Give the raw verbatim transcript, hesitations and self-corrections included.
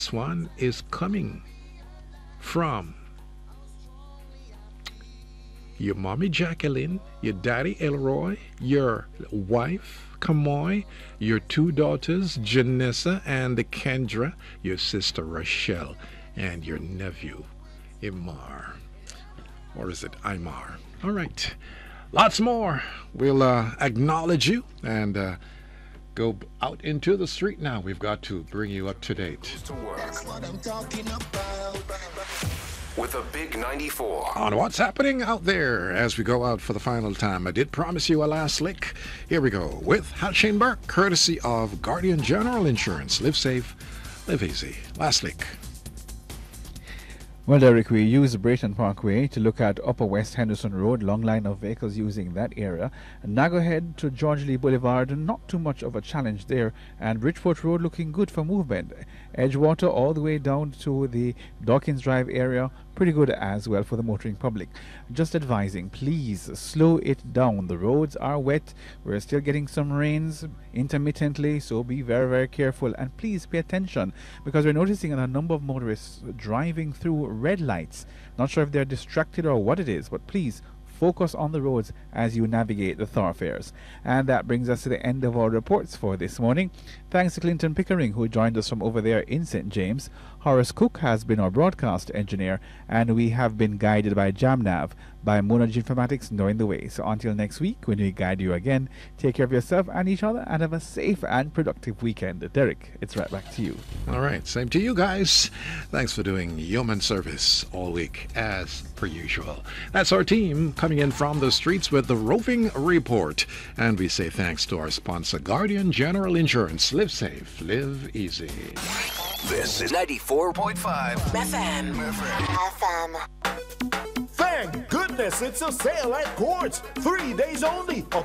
This one is coming from your mommy Jacqueline, your daddy Elroy, your wife Kamoy, your two daughters Janessa and Kendra, your sister Rochelle, and your nephew Imar. Or is it Imar? All right. Lots more. We'll uh, acknowledge you and uh, go out into the street now. We've got to bring you up to date. To work. That's what I'm talking about. With a big ninety-four. On what's happening out there as we go out for the final time. I did promise you a last lick. Here we go with Halshane Burke, courtesy of Guardian General Insurance. Live safe, live easy. Last lick. Well, Derek, we use Brayton Parkway to look at Upper West Henderson Road, long line of vehicles using that area. Nagohead to George Lee Boulevard, not too much of a challenge there. And Bridgeport Road looking good for movement. Edgewater all the way down to the Dawkins Drive area, pretty good as well for the motoring public. Just advising, please slow it down. The roads are wet. We're still getting some rains intermittently, so be very, very careful. And please pay attention because we're noticing a number of motorists driving through red lights. Not sure if they're distracted or what it is, but please focus on the roads as you navigate the thoroughfares. And that brings us to the end of our reports for this morning. Thanks to Clinton Pickering, who joined us from over there in Saint James. Horace Cook has been our broadcast engineer, and we have been guided by JamNav by Monage Informatics, knowing the way. So until next week, when we guide you again, take care of yourself and each other, and have a safe and productive weekend. Derek, it's right back to you. All right, same to you guys. Thanks for doing yeoman service all week, as per usual. That's our team coming in from the streets with the Roving Report. And we say thanks to our sponsor, Guardian General Insurance. Live safe, live easy. This is ninety-four point five F M. F M. Thank goodness it's a sale at Quartz. Three days only.